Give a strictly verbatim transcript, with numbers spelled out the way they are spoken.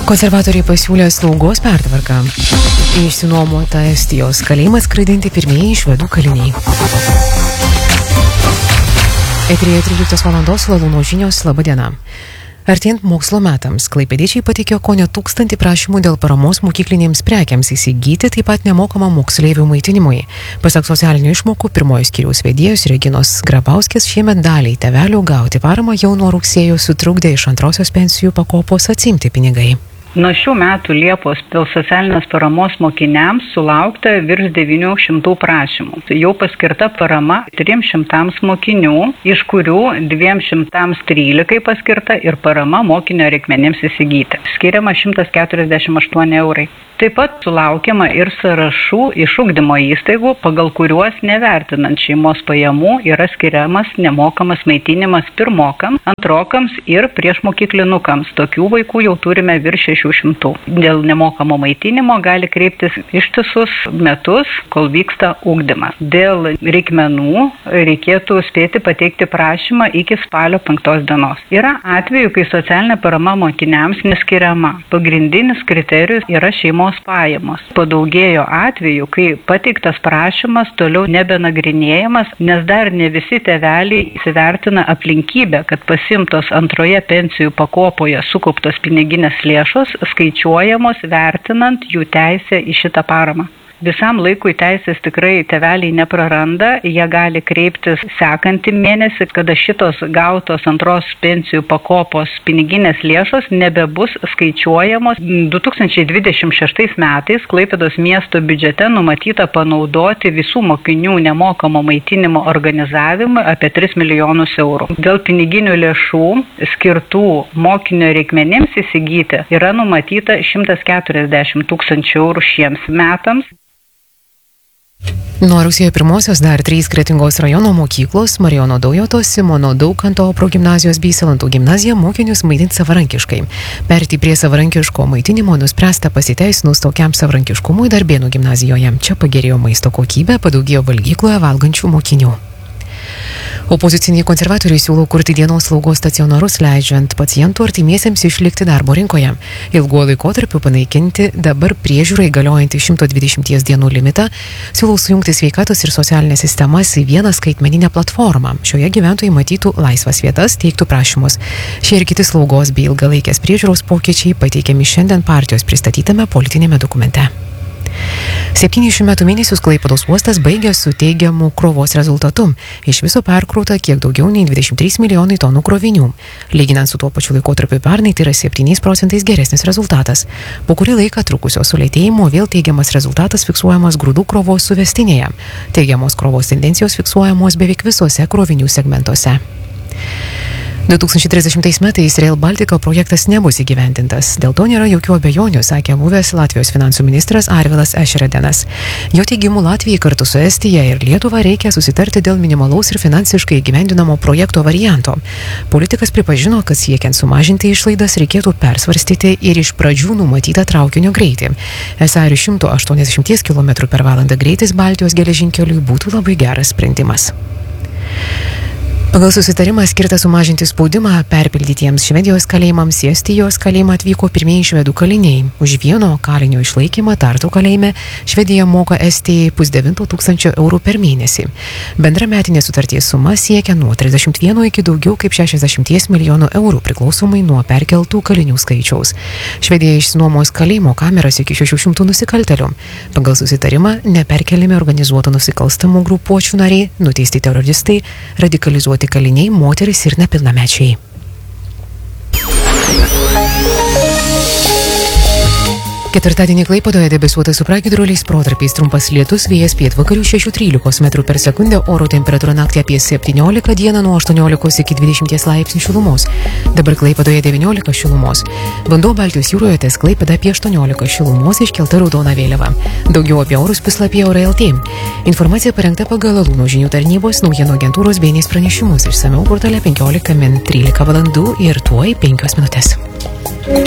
Konservatoriai pasiūlė slaugos pertvarką. Išsinuomota Estijos kalėjimą skraidinti pirmieji švedų kaliniai. Eteryje tryliktos valandos Lalūno žinios, laba diena. Artėjant mokslo metams, klaipėdiečiai pateikė kone tūkstantį prašymų dėl paramos mokyklinėms prekiams įsigyti, taip pat nemokamą moksleivių maitinimui. Pasak socialinių išmokų, pirmojo skyriaus vedėjos Reginos Grabauskės šiemet daliai tėvelių gauti paramą jau nuo rugsėjo sutrukdė iš antrosios pensijų pakopos atsiimti pinigai. Nuo šių metų Liepos dėl socialinės paramos mokiniams sulaukta virš devynių šimtų prašymų. Jau paskirta parama trims šimtams mokinių, iš kurių dviem šimtams trylikai paskirta ir parama mokinio reikmenims įsigyti. Skiriama šimtas keturiasdešimt aštuoni eurai. Taip pat sulaukiama ir sąrašų iš ugdymo įstaigų, pagal kuriuos nevertinant šeimos pajamų yra skiriamas nemokamas maitinimas pirmokams, antrokams ir priešmokyklinukams. Tokių vaikų jau turime virš šešių šimtų. Dėl nemokamo maitinimo gali kreiptis ištisus metus, kol vyksta ugdymas. Dėl reikmenų reikėtų spėti pateikti prašymą iki spalio penktos dienos. Yra atvejų, kai socialinė parama mokiniams neskiriama. Pagrindinis kriterijus yra šeimos pajamos. Padaugėjo atvejų, kai pateiktas prašymas toliau nebenagrinėjamas, nes dar ne visi tėveliai įsivertina aplinkybę, kad pasimtos antroje pensijų pakopoje sukauptos piniginės lėšos skaičiuojamos vertinant jų teisę į šitą paramą. Visam laikui teisės tikrai tėveliai nepraranda, jie gali kreiptis sekantį mėnesį, kada šitos gautos antros pensijų pakopos piniginės lėšos nebebus skaičiuojamos. du tūkstančiai dvidešimt šeštais metais Klaipėdos miesto biudžete numatyta panaudoti visų mokinių nemokamo maitinimo organizavimui apie tris milijonus eurų. Dėl piniginių lėšų skirtų mokinio reikmenims įsigyti yra numatyta šimtas keturiasdešimt tūkstančių eurų šiems metams. Nuo rugsėjo pirmosios dar trys Kretingos rajono mokyklos Marijono Daujoto, Simono Daukanto progimnazijos bei Salantų gimnazija mokinius maitinti savarankiškai. Perti prie savarankiško maitinimo nuspręsta pasiteisinus tokiam savarankiškumui Darbėnų gimnazijoje. Čia pagerėjo maisto kokybė, padaugėjo valgykloje valgančių mokinių. Opoziciniai konservatoriai siūlo kurti dienos slaugos stacionarus, leidžiant pacientų artimiesiems išlikti darbo rinkoje. Ilguoju laikotarpiu panaikinti dabar priežiūrai galiojantį šimto dvidešimties dienų limitą, siūlau sujungti sveikatos ir socialinės sistemas į vieną skaitmeninę platformą. Šioje gyventojai matytų laisvas vietas, teiktų prašymus. Šie ir kiti slaugos bei ilgalaikės priežiūros pokyčiai pateikiami šiandien partijos pristatytame politinėme dokumente. Septynis šių metų mėnesius Klaipėdos uostas baigė su teigiamu krovos rezultatu. Iš viso perkrauta kiek daugiau nei dvidešimt trys milijonai tonų krovinių. Lyginant su tuo pačiu laikotarpiu pernai, tai yra septyniais procentais geresnis rezultatas. Po kurį laiką trukusio sulėtėjimo vėl teigiamas rezultatas fiksuojamas grūdų krovos suvestinėje. Teigiamos krovos tendencijos fiksuojamos beveik visose krovinių segmentuose. du tūkstančiai trisdešimtais metais Rail Baltica projektas nebus įgyvendintas. Dėl to nėra jokių abejonių, sakė buvęs Latvijos finansų ministras Arvilas Ešeredenas. Jo teigimu, Latvijai kartu su Estija ir Lietuva reikia susitarti dėl minimalaus ir finansiškai įgyvendinamo projekto varianto. Politikas pripažino, kad siekiant sumažinti išlaidas reikėtų persvarstyti ir iš pradžių numatytą traukinio greitį. Esą ir šimto aštuoniasdešimties kilometrų per valandą greitis Baltijos geležinkeliui būtų labai geras sprendimas. Pagal susitarimą skirtą sumažinti spaudimą perpildytiems Švedijos kalėjimams į Estijos kalėjimą atvyko pirmieji švedų kaliniai. Už vieno kalinio išlaikymą Tartu kalėjime Švedija moka Estijai pusdevinto tūkstančio eurų per mėnesį. Bendra metinė sutarties suma siekia nuo trisdešimt vieno iki daugiau kaip šešiasdešimties milijonų eurų priklausomai nuo perkeltų kalinių skaičiaus. Švedija išsinuomos kalėjimo kameras iki šešių šimtų nusikaltėlių. Pagal susitarimą neperkeliami organizuoto nusikalstamų grupuočių nariai, nuteisti teroristai, radikalizuoti kaliniai, moteris ir nepilnamečiai. Ketvirtadienį Klaipėdoje debesuota su pragiedruliais protarpiais, trumpas lietus, vėjas pietvakarių šešių trylikos metrų per sekundę, oro temperatūra naktį apie septyniolika, dieną nuo aštuoniolikos iki dvidešimties laipsnių šilumos. Dabar Klaipėdoje devyniolika šilumos. Vanduo Baltijos jūroje ties Klaipėda apie aštuoniolika šilumos, iškelta raudona vėliava. Daugiau apie orus puslapyje Orai L T. Informacija parengta pagal Lalūno žinių tarnybos naujienų agentūros bėnės pranešimus. Išsamiau portale penkiolika min trylika valandų ir tuoj penkios minutės.